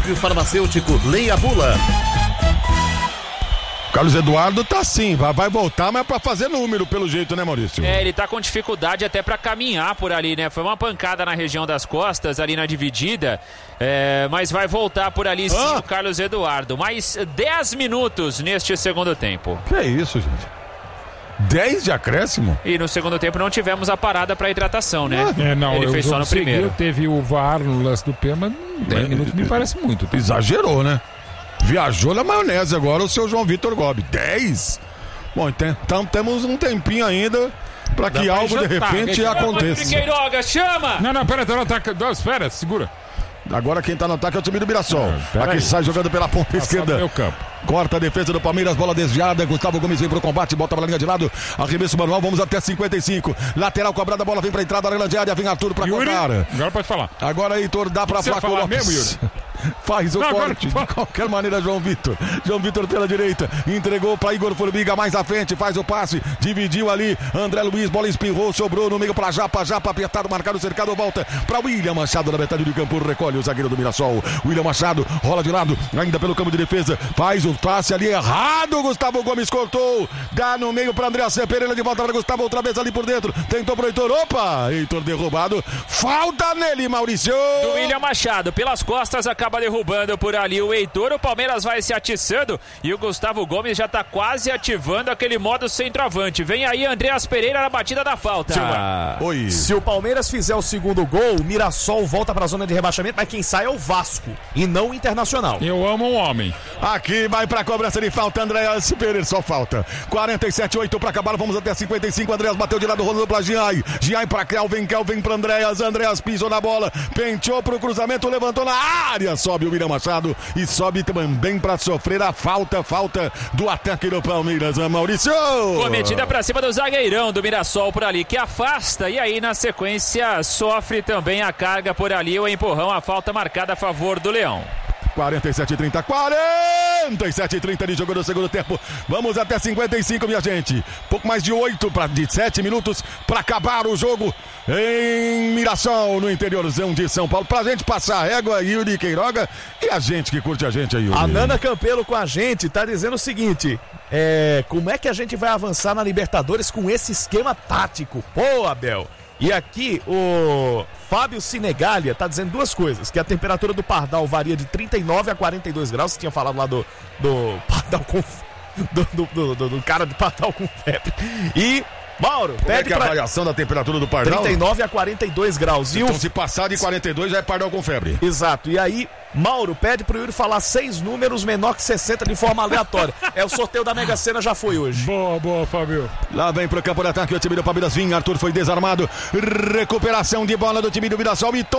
médico e farmacêutico, leia a bula. Carlos Eduardo tá assim, vai voltar, mas pra fazer número pelo jeito, né, Maurício? Ele tá com dificuldade até pra caminhar por ali, né? Foi uma pancada na região das costas, ali na dividida, mas vai voltar por ali sim o Carlos Eduardo. Mais 10 minutos neste segundo tempo. Que é isso, gente? 10 de acréscimo? E no segundo tempo não tivemos a parada pra hidratação, né? Não, ele fez só no primeiro. Teve o VAR no lance do pé, mas 10 minutos me parece muito. Tá? Exagerou, né? Viajou na maionese agora o seu João Vitor Gobi. 10? Bom, então temos um tempinho ainda pra que algo de repente aconteça. Queiroga, chama! Não, pera, tá no ataque. Espera, segura. Agora quem tá no ataque é o time do Mirassol. Aqui sai jogando pela ponta esquerda. Meu campo. Corta a defesa do Palmeiras, bola desviada. Gustavo Gomes vem pro combate, bota pra linha de lado. Arremesso manual, vamos até 55. Lateral cobrada, bola vem pra entrada na grande área. Vem Arthur pra cobrar. Agora pode falar. Agora, Heitor, dá pra Flaco Lopes. Mesmo, Yuri? Faz o corte. De qualquer maneira, João Vitor. João Vitor pela direita. Entregou pra Igor Formiga mais à frente. Faz o passe. Dividiu ali. André Luiz, bola espirrou. Sobrou no meio pra Japa. Japa apertado, marcado, cercado. Volta pra William Machado na metade do campo. Recolhe o zagueiro do Mirassol. William Machado rola de lado. Ainda pelo campo de defesa. Faz o passe ali errado. Gustavo Gomes cortou. Dá no meio pra André Pereira. De volta para Gustavo. Outra vez ali por dentro. Tentou pro Heitor. Opa! Heitor derrubado. Falta nele, Maurício. Do William Machado. Pelas costas acaba derrubando por ali o Heitor. O Palmeiras vai se atiçando e o Gustavo Gomes já tá quase ativando aquele modo centroavante. Vem aí Andreas Pereira na batida da falta. Oi. Se o Palmeiras fizer o segundo gol, o Mirassol volta pra zona de rebaixamento, mas quem sai é o Vasco e não o Internacional. Eu amo um homem. Aqui vai pra cobrança de falta, Andreas Pereira, só falta. 47-8 pra acabar, vamos até 55. Andreas bateu de lado, rolando pra Giai. Giai pra Kelvin pra Andreas. Andreas pisou na bola, penteou pro cruzamento, levantou na área. Sobe o William Machado e sobe também pra sofrer a falta do ataque do Palmeiras, Maurício. Cometida pra cima do zagueirão do Mirassol por ali, que afasta e aí na sequência sofre também a carga por ali, o empurrão, a falta marcada a favor do Leão. 47-30 de jogo no segundo tempo. Vamos até 55, minha gente. Pouco mais de 7 minutos para acabar o jogo em Mirassol, no interiorzão de São Paulo. Pra gente passar a régua, Yuri Queiroga, e a gente que curte a gente aí, Yuri. A Nana Campelo com a gente tá dizendo o seguinte: como é que a gente vai avançar na Libertadores com esse esquema tático? Pô, Abel. E aqui o Fábio Sinegalia tá dizendo duas coisas: que a temperatura do Pardal varia de 39 a 42 graus. Você tinha falado lá do Pardal com do cara do Pardal com febre. E Mauro, pede que é a variação da temperatura do Pardal? 39 a 42 graus. Então, se passar de 42 já é Pardal com febre. Exato. E aí, Mauro pede pro Yuri falar 6 números menor que 60 de forma aleatória. O sorteio da Mega Sena já foi hoje. Boa, Fábio. Lá vem pro campo de ataque o time do Palmeiras. Arthur foi desarmado. Recuperação de bola do time do Mirassol. E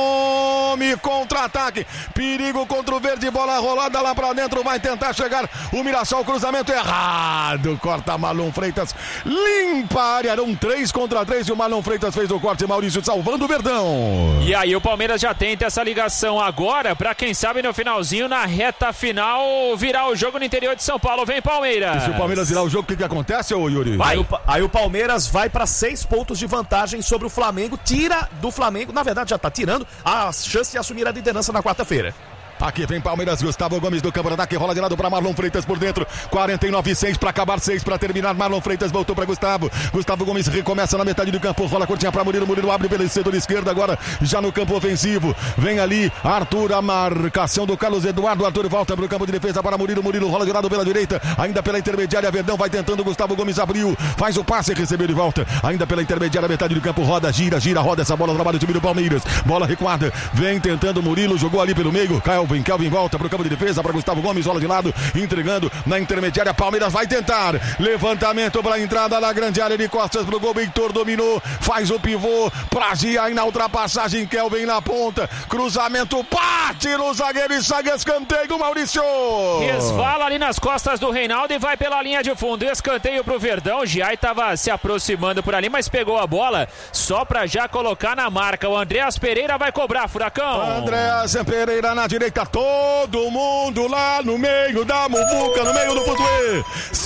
tome contra-ataque. Perigo contra o verde. Bola rolada lá pra dentro. Vai tentar chegar o Mirassol. Cruzamento errado. Corta Marlon Freitas. Limpa a área. Eram 3 contra 3 e o Marlon Freitas fez o corte. Maurício salvando o Verdão. E aí o Palmeiras já tenta essa ligação agora pra quem sabe no finalzinho, na reta final, virar o jogo no interior de São Paulo. Vem Palmeiras. E se o Palmeiras virar o jogo, o que acontece, ô Yuri? Aí o Palmeiras vai pra 6 pontos de vantagem sobre o Flamengo. Tira do Flamengo, na verdade já tá tirando a chance de assumir a liderança na quarta-feira. Aqui vem Palmeiras, Gustavo Gomes do campo de ataque, rola de lado para Marlon Freitas por dentro, 49-6 para acabar, 6 para terminar, Marlon Freitas voltou para Gustavo Gomes recomeça na metade do campo, rola curtinha para Murilo abre pelo setor esquerdo agora, já no campo ofensivo, vem ali Arthur, a marcação do Carlos Eduardo, Arthur volta para o campo de defesa para Murilo rola de lado pela direita, ainda pela intermediária, Verdão vai tentando, Gustavo Gomes abriu, faz o passe, recebeu de volta, ainda pela intermediária, metade do campo, roda essa bola, trabalha o time do Palmeiras, bola recuada, vem tentando Murilo, jogou ali pelo meio, Kelvin volta para o campo de defesa para Gustavo Gomes, rola de lado, entregando na intermediária, Palmeiras vai tentar, levantamento para a entrada da grande área de costas pro gol, Heitor dominou, faz o pivô pra Gia na ultrapassagem, Kelvin na ponta, cruzamento, bate no zagueiro e sai escanteio, Maurício! Resvala ali nas costas do Reinaldo e vai pela linha de fundo, escanteio pro Verdão, Giai estava se aproximando por ali, mas pegou a bola só pra já colocar na marca, o Andreas Pereira vai cobrar, Furacão. Andreas Pereira na direita, todo mundo lá no meio da muvuca, no meio do fuzuê.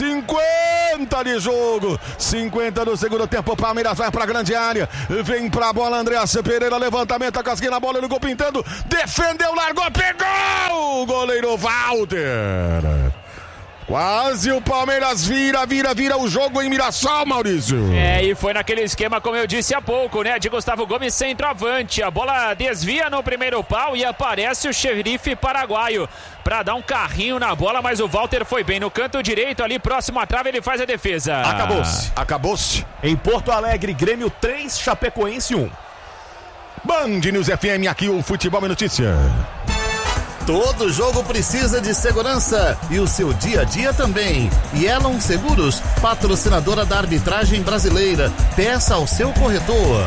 50 de jogo, 50 do segundo tempo. Palmeiras vai pra grande área, vem pra bola Andreas Pereira, levantamento, a casquinha na bola, no gol pintando, defendeu, largou, pegou! o goleiro Walter. Quase o Palmeiras vira o jogo em Mirassol, Maurício. E foi naquele esquema, como eu disse há pouco, né? De Gustavo Gomes, centroavante. A bola desvia no primeiro pau e aparece o xerife paraguaio para dar um carrinho na bola, mas o Walter foi bem no canto direito ali, próximo à trave, ele faz a defesa. Acabou-se. Em Porto Alegre, Grêmio 3, Chapecoense 1. Band News FM, aqui o Futebol é Notícia. Todo jogo precisa de segurança e o seu dia a dia também. Yellow Seguros, patrocinadora da arbitragem brasileira. Peça ao seu corretor.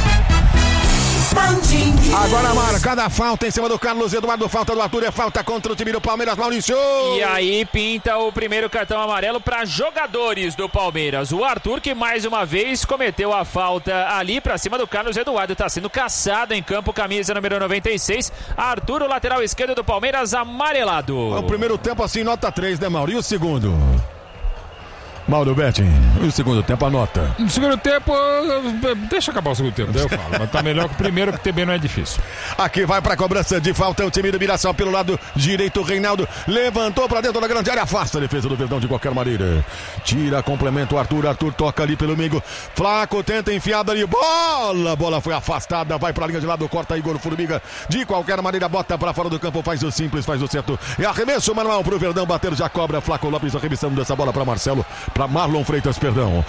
Agora marcada a falta em cima do Carlos Eduardo, falta do Arthur, é falta contra o time do Palmeiras, Maurício. E aí pinta o primeiro cartão amarelo para jogadores do Palmeiras. O Arthur, que mais uma vez cometeu a falta ali para cima do Carlos Eduardo, está sendo caçado em campo, camisa número 96. Arthur, o lateral esquerdo do Palmeiras, amarelado. O primeiro tempo assim, nota 3, né, Mauro? E o segundo? Mauro Betting, e o segundo tempo, a nota? No segundo tempo, deixa acabar o segundo tempo, daí eu falo. Mas tá melhor que o primeiro, que também não é difícil. Aqui vai pra cobrança de falta o time do Mirassol pelo lado direito. Reinaldo levantou pra dentro da grande área, afasta a defesa do Verdão de qualquer maneira. Tira, complementa o Arthur toca ali pelo meio. Flaco tenta enfiada ali, bola foi afastada, vai pra linha de lado, corta Igor Formiga. De qualquer maneira, bota pra fora do campo, faz o simples, faz o certo. É arremesso manual pro Verdão bater, já cobra. Flaco Lopes arremessando dessa bola pra Marcelo. Para Marlon Freitas,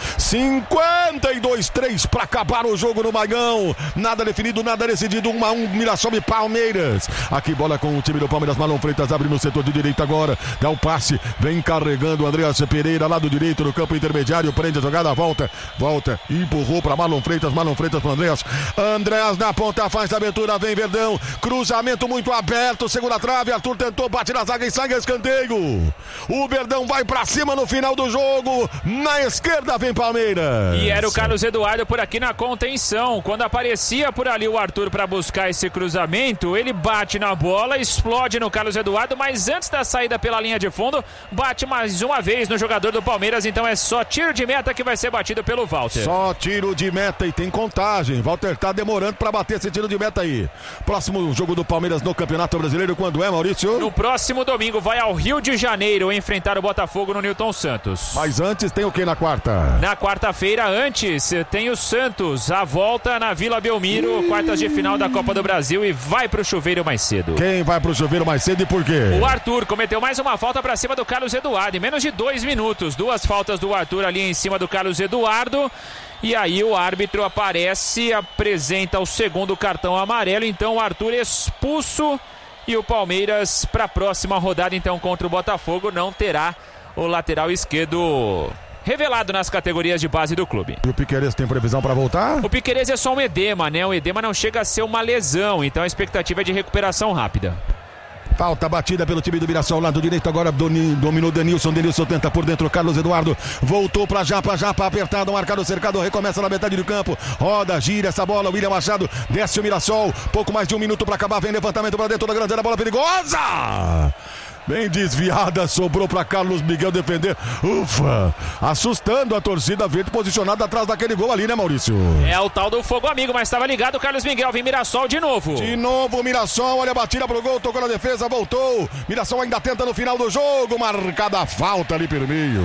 52-3 para acabar o jogo no Maigão. Nada definido, nada decidido. 1-1, Mirassol e Palmeiras. Aqui bola com o time do Palmeiras. Marlon Freitas abre no setor de direita agora. Dá o passe, vem carregando o Andreas Pereira, lado direito no campo intermediário. Prende a jogada, volta, empurrou para Marlon Freitas para Andreas. Andreas na ponta, faz a abertura, vem Verdão. Cruzamento muito aberto, segura a trave. Arthur tentou, bate na zaga e sai a escanteio. O Verdão vai para cima no final do jogo. Na esquerda vem Palmeiras. E era o Carlos Eduardo por aqui na contenção. Quando aparecia por ali o Arthur para buscar esse cruzamento, ele bate na bola, explode no Carlos Eduardo, mas antes da saída pela linha de fundo, bate mais uma vez no jogador do Palmeiras. Então é só tiro de meta que vai ser batido pelo Walter. Só tiro de meta e tem contagem. Walter tá demorando para bater esse tiro de meta aí. Próximo jogo do Palmeiras no Campeonato Brasileiro, quando é, Maurício? No próximo domingo vai ao Rio de Janeiro enfrentar o Botafogo no Newton Santos. Mas antes tem o que na quarta? Na quarta-feira, antes, tem o Santos. A volta na Vila Belmiro, quartas de final da Copa do Brasil, e vai pro chuveiro mais cedo. Quem vai pro chuveiro mais cedo e por quê? O Arthur cometeu mais uma falta pra cima do Carlos Eduardo, em menos de 2 minutos. 2 faltas do Arthur ali em cima do Carlos Eduardo. E aí o árbitro aparece, apresenta o segundo cartão amarelo. Então o Arthur expulso. E o Palmeiras, para a próxima rodada, então, contra o Botafogo, não terá o lateral esquerdo revelado nas categorias de base do clube. E o Piquerez tem previsão para voltar? O Piquerez é só um edema, né? O edema não chega a ser uma lesão, então a expectativa é de recuperação rápida. Falta batida pelo time do Mirassol, lado direito agora dominou Denilson tenta por dentro, Carlos Eduardo voltou pra Japa, apertado, marcado, cercado, recomeça na metade do campo, roda, gira essa bola, William Machado, desce o Mirassol, pouco mais de 1 minuto pra acabar, vem levantamento pra dentro da grande área, bola perigosa! Bem desviada, sobrou para Carlos Miguel defender. Ufa! Assustando a torcida verde posicionada atrás daquele gol ali, né, Maurício? É o tal do fogo amigo, mas estava ligado o Carlos Miguel. Vem Mirassol de novo. De novo Mirassol, olha a batida pro gol, tocou na defesa, voltou. Mirassol ainda tenta no final do jogo, marcada a falta ali pelo meio.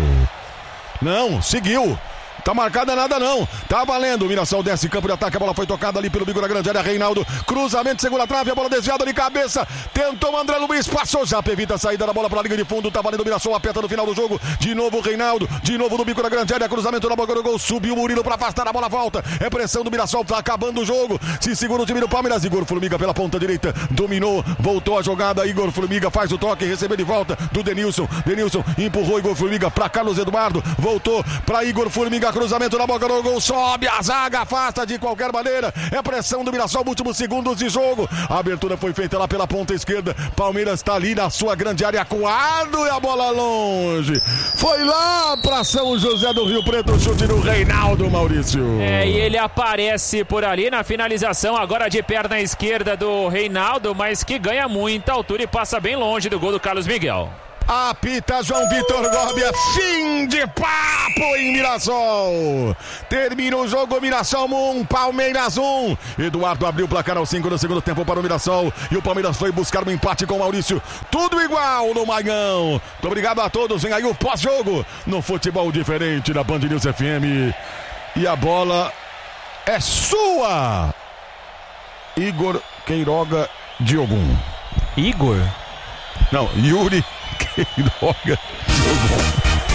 Não, seguiu. Tá marcada nada não, tá valendo. O Mirassol desce campo de ataque, a bola foi tocada ali pelo bico da grande área. Reinaldo, cruzamento, segura a trave, a bola desviada de cabeça, tentou André Luiz, passou, já evita a saída da bola pra linha de fundo, tá valendo. O Mirassol aperta no final do jogo, de novo o Reinaldo, de novo no bico da grande área, cruzamento na boca do gol, subiu o Murilo pra afastar, a bola volta, é pressão do Mirassol, tá acabando o jogo, se segura o time do Palmeiras. Igor Formiga pela ponta direita, dominou, voltou a jogada, Igor Formiga faz o toque, recebeu de volta do Denilson, empurrou Igor Formiga pra Carlos Eduardo, voltou pra Igor Formiga, cruzamento na boca do gol, sobe a zaga, afasta de qualquer maneira, é pressão do Mirassol, últimos segundos de jogo, a abertura foi feita lá pela ponta esquerda, Palmeiras tá ali na sua grande área, acuado, e a bola longe, foi lá pra São José do Rio Preto, o chute do Reinaldo, Maurício. E ele aparece por ali na finalização, agora de perna esquerda do Reinaldo, mas que ganha muita altura e passa bem longe do gol do Carlos Miguel. Apita João Vitor Gobi, fim de papo em Mirassol. Termina o jogo, Mirassol 1, Palmeiras 1. Eduardo abriu o placar aos 5 do segundo tempo para o Mirassol. E o Palmeiras foi buscar um empate com o Maurício. Tudo igual no Maigão. Muito obrigado a todos. Vem aí o pós-jogo no Futebol Diferente da Band News FM. E a bola é sua, Igor Queiroga Diogum. Igor? Não, Yuri Queiroga Diogum.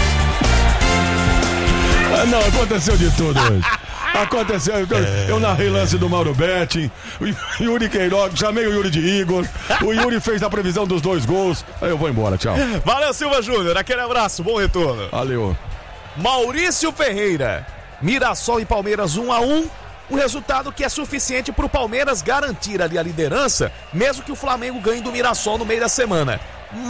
Não, aconteceu de tudo hoje. Aconteceu, eu narrei lance do Mauro Betting, o Yuri Queiroga, chamei o Yuri de Igor, o Yuri fez a previsão dos 2 gols, aí eu vou embora, tchau. Valeu, Silva Júnior, aquele abraço, bom retorno. Valeu. Maurício Ferreira, Mirassol e Palmeiras 1-1, um resultado que é suficiente para o Palmeiras garantir ali a liderança, mesmo que o Flamengo ganhe do Mirassol no meio da semana.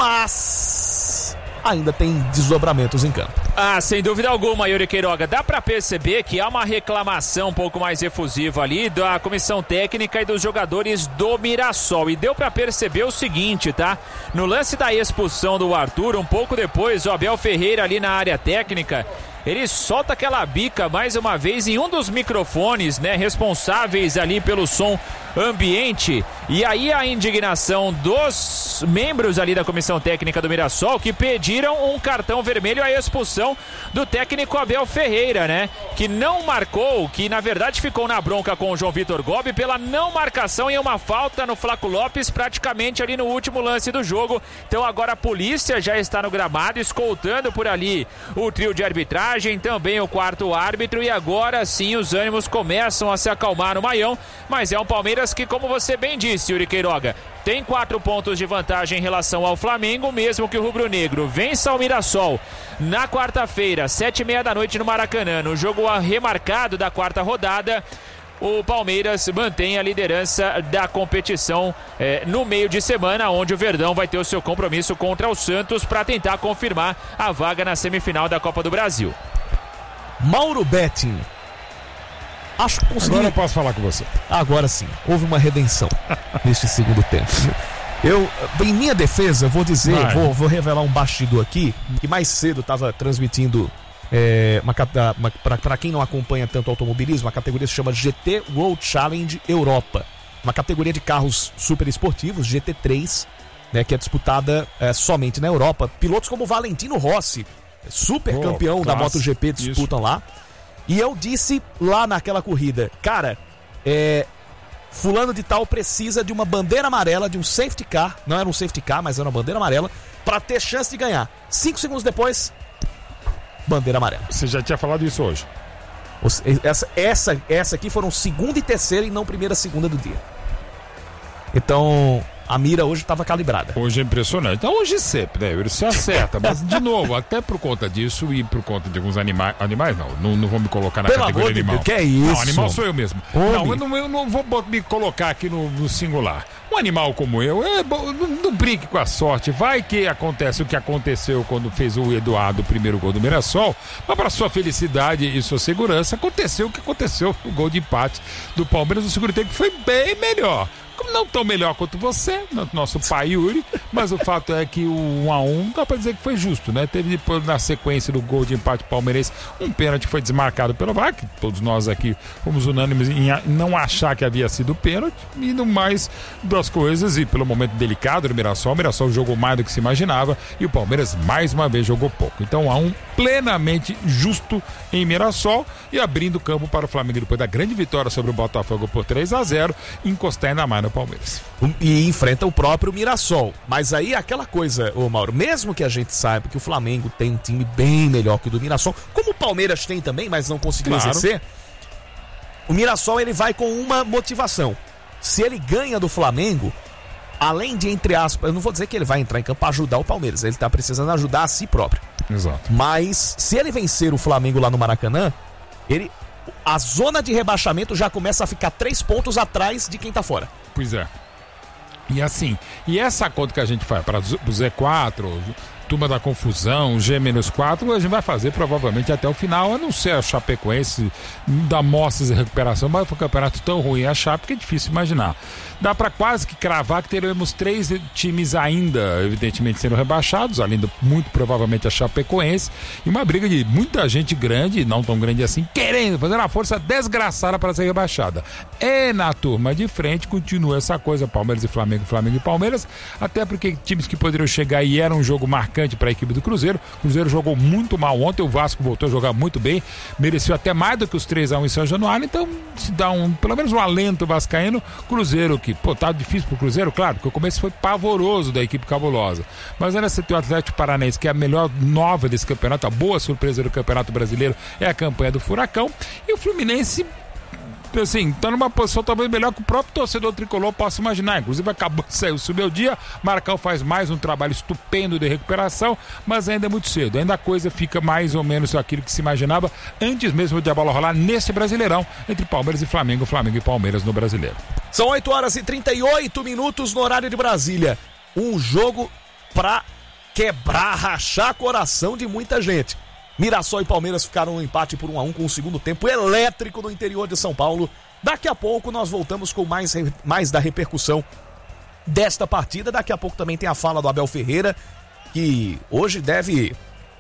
Mas ainda tem desdobramentos em campo. Ah, sem dúvida alguma, Yuri Queiroga. Dá pra perceber que há uma reclamação um pouco mais efusiva ali da comissão técnica e dos jogadores do Mirassol. E deu pra perceber o seguinte, tá? No lance da expulsão do Arthur, um pouco depois, o Abel Ferreira ali na área técnica, ele solta aquela bica mais uma vez em um dos microfones, né, responsáveis ali pelo som ambiente. E aí a indignação dos membros ali da comissão técnica do Mirassol, que pediram um cartão vermelho à expulsão do técnico Abel Ferreira, né, que não marcou, que na verdade ficou na bronca com o João Vitor Gobi pela não marcação em uma falta no Flaco Lopes praticamente ali no último lance do jogo. Então agora a polícia já está no gramado escoltando por ali o trio de arbitragem, também o quarto árbitro, e agora sim os ânimos começam a se acalmar no Maião, mas é um Palmeiras que, como você bem disse, Yuri Queiroga, tem 4 pontos de vantagem em relação ao Flamengo, mesmo que o rubro-negro vença o Mirassol na quarta-feira, 7h30 da noite no Maracanã, no jogo remarcado da 4ª rodada. O Palmeiras mantém a liderança da competição no meio de semana, onde o Verdão vai ter o seu compromisso contra o Santos para tentar confirmar a vaga na semifinal da Copa do Brasil. Mauro Betting. Acho que consegui... Agora eu posso falar com você. Agora sim, houve uma redenção neste segundo tempo. Eu, em minha defesa, vou dizer, vou revelar um bastidor aqui, que mais cedo estava transmitindo, para quem não acompanha tanto automobilismo, uma categoria se chama GT World Challenge Europa. Uma categoria de carros super esportivos, GT3, né, que é disputada somente na Europa. Pilotos como Valentino Rossi, super campeão da MotoGP, disputam lá. E eu disse lá naquela corrida, cara, fulano de tal precisa de uma bandeira amarela, de um safety car, não era um safety car, mas era uma bandeira amarela, pra ter chance de ganhar. 5 segundos depois, bandeira amarela. Você já tinha falado isso hoje? Essa aqui foram 2ª e 3ª e não 1ª e 2ª do dia. Então, a mira hoje estava calibrada. Hoje é impressionante. Então hoje sempre, né? Ele se acerta. Mas, de novo, até por conta disso e por conta de alguns animais não vou me colocar na categoria animal. Deus, que é isso? Não, animal sou eu mesmo. Não, eu não vou me colocar aqui no singular. Um animal como eu, não brinque com a sorte. Vai que acontece o que aconteceu quando fez o Eduardo o primeiro gol do Mirassol, mas para sua felicidade e sua segurança, aconteceu o que aconteceu. O gol de empate do Palmeiras no segundo tempo foi bem melhor. Não tão melhor quanto você, nosso pai Yuri, mas o fato é que o 1-1 dá pra dizer que foi justo, né? Teve depois, na sequência do gol de empate palmeirense, um pênalti que foi desmarcado pelo VAR, que todos nós aqui fomos unânimes em não achar que havia sido pênalti, e no mais das coisas, e pelo momento delicado do Mirassol, o Mirassol jogou mais do que se imaginava, e o Palmeiras mais uma vez jogou pouco. Então 1-1 plenamente justo em Mirassol, e abrindo o campo para o Flamengo depois da grande vitória sobre o Botafogo por 3-0, encostar ainda mais no Palmeiras. E enfrenta o próprio Mirassol. Mas aí aquela coisa, ô Mauro, mesmo que a gente saiba que o Flamengo tem um time bem melhor que o do Mirassol, como o Palmeiras tem também, mas não conseguiu exercer, o Mirassol ele vai com uma motivação. Se ele ganha do Flamengo, além de, entre aspas, eu não vou dizer que ele vai entrar em campo para ajudar o Palmeiras, ele tá precisando ajudar a si próprio. Exato. Mas se ele vencer o Flamengo lá no Maracanã, a zona de rebaixamento já começa a ficar 3 pontos atrás de quem tá fora. Pois é. E assim, essa conta que a gente faz para o Z4, turma da confusão, G-4, a gente vai fazer provavelmente até o final, a não ser a Chapecoense da mostras e recuperação, mas foi um campeonato tão ruim a Chape que é difícil imaginar. Dá para quase que cravar que teremos 3 times ainda, evidentemente, sendo rebaixados, além do muito provavelmente a Chapecoense, e uma briga de muita gente grande, não tão grande assim, querendo fazer uma força desgraçada para ser rebaixada. E na turma de frente continua essa coisa, Palmeiras e Flamengo, Flamengo e Palmeiras, até porque times que poderiam chegar e era um jogo marcante para a equipe do Cruzeiro. O Cruzeiro jogou muito mal ontem, o Vasco voltou a jogar muito bem, mereceu até mais do que os 3-1 em São Januário, então se dá pelo menos um alento vascaíno. Cruzeiro que, tá difícil pro Cruzeiro, claro, porque o começo foi pavoroso da equipe cabulosa, mas ainda você tem o Atlético Paranaense, que é a melhor nova desse campeonato, a boa surpresa do Campeonato Brasileiro é a campanha do Furacão, e o Fluminense, assim, tá numa posição talvez melhor que o próprio torcedor tricolor possa imaginar. Inclusive acabou de sair, subiu o dia, Marcão faz mais um trabalho estupendo de recuperação, mas ainda é muito cedo, ainda a coisa fica mais ou menos aquilo que se imaginava antes mesmo de a bola rolar nesse Brasileirão, entre Palmeiras e Flamengo, Flamengo e Palmeiras no Brasileiro. São 8 horas e 38 minutos no horário de Brasília. Um jogo pra quebrar, rachar coração de muita gente. Mirassol e Palmeiras ficaram no empate por 1-1 com o segundo tempo elétrico no interior de São Paulo. Daqui a pouco nós voltamos com mais da repercussão desta partida. Daqui a pouco também tem a fala do Abel Ferreira, que hoje deve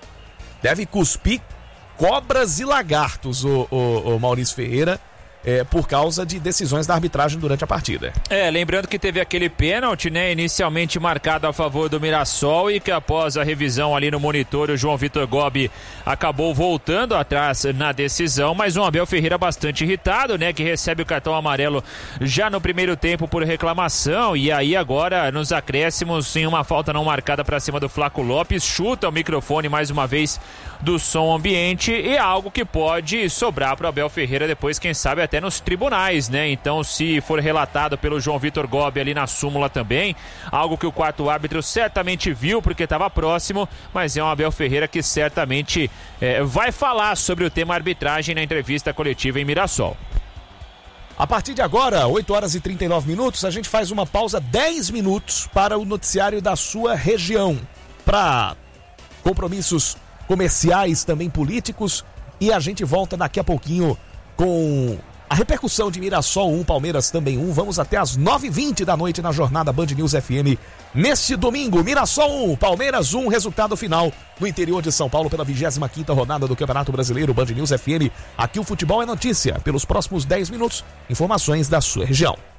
cuspir cobras e lagartos, o Maurício Ferreira, por causa de decisões da arbitragem durante a partida. Lembrando que teve aquele pênalti, né, inicialmente marcado a favor do Mirassol e que após a revisão ali no monitor, o João Vitor Gobi acabou voltando atrás na decisão, mas um Abel Ferreira bastante irritado, né, que recebe o cartão amarelo já no primeiro tempo por reclamação, e aí agora nos acréscimos, em uma falta não marcada para cima do Flaco Lopes, chuta o microfone mais uma vez do som ambiente, e é algo que pode sobrar para o Abel Ferreira depois, quem sabe até nos tribunais, né? Então, se for relatado pelo João Vitor Gobi ali na súmula também, algo que o quarto árbitro certamente viu porque estava próximo, mas é um Abel Ferreira que certamente vai falar sobre o tema arbitragem na entrevista coletiva em Mirassol. A partir de agora, 8 horas e 39 minutos, a gente faz uma pausa 10 minutos para o noticiário da sua região, para compromissos comerciais, também políticos, e a gente volta daqui a pouquinho com a repercussão de Mirassol 1, Palmeiras também 1. Vamos até às 9h20 da noite na jornada Band News FM. Neste domingo, Mirassol 1, Palmeiras 1, resultado final no interior de São Paulo pela 25ª rodada do Campeonato Brasileiro. Band News FM. Aqui o futebol é notícia. Pelos próximos 10 minutos, informações da sua região.